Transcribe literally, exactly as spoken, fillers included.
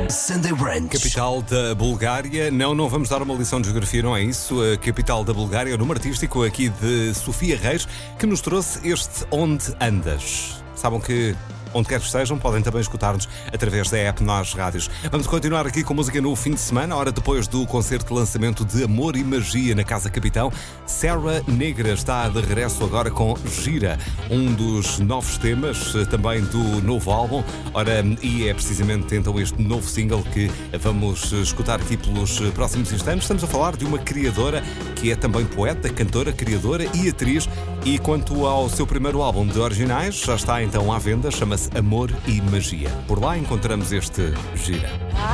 Sunday Brunch. Capital da Bulgária. Não, não vamos dar uma lição de geografia, não é isso. A capital da Bulgária, o número artístico aqui de Sofia Reis, que nos trouxe este Onde Andas. Sabem que onde quer que estejam, podem também escutar-nos através da app Nós Rádios. Vamos continuar aqui com música no fim de semana, hora depois do concerto de lançamento de Amor e Magia na Casa Capitão. Serra Negra está de regresso agora com Gira, um dos novos temas também do novo álbum. Ora, e é precisamente então este novo single que vamos escutar aqui pelos próximos instantes. Estamos a falar de uma criadora que é também poeta, cantora, criadora e atriz. E quanto ao seu primeiro álbum de originais, já está então à venda, chama-se Amor e Magia. Por lá encontramos este Gira.